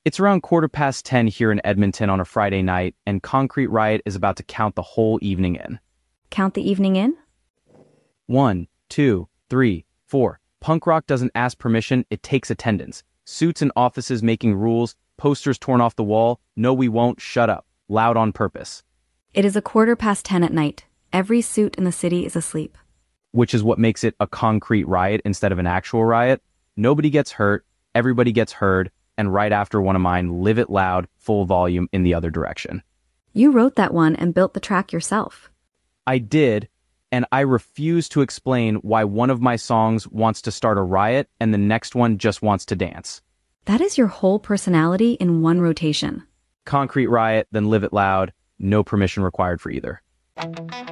It's around 10:15 here in Edmonton on a Friday night, and Concrete Riot is about to count the whole evening in. Count the evening in? 1, 2, 3, 4. Punk rock doesn't ask permission, it takes attendance. Suits in offices making rules, posters torn off the wall. No, we won't. Shut up. Loud on purpose. It is 10:15 at night. Every suit in the city is asleep. Which is what makes it a concrete riot instead of an actual riot. Nobody gets hurt, everybody gets heard, and right after one of mine, Live It Loud, full volume in the other direction. You wrote that one and built the track yourself. I did, and I refuse to explain why one of my songs wants to start a riot and the next one just wants to dance. That is your whole personality in one rotation. Concrete riot, then Live It Loud, no permission required for either.